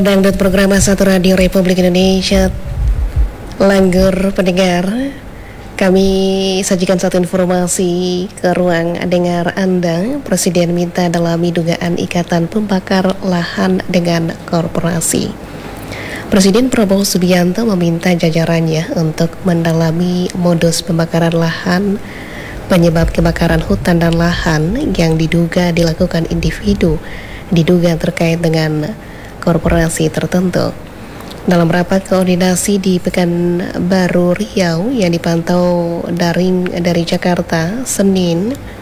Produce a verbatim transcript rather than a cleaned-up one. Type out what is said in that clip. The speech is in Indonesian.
Dangdut program satu Radio Republik Indonesia. Langgur pendengar, kami sajikan satu informasi ke ruang dengar Anda. Presiden minta dalami dugaan ikatan pembakar lahan dengan korporasi. Presiden Prabowo Subianto meminta jajarannya untuk mendalami modus pembakaran lahan, penyebab kebakaran hutan dan lahan yang diduga dilakukan individu, diduga terkait dengan korporasi tertentu. Dalam rapat koordinasi di Pekanbaru Riau yang dipantau daring dari Jakarta Senin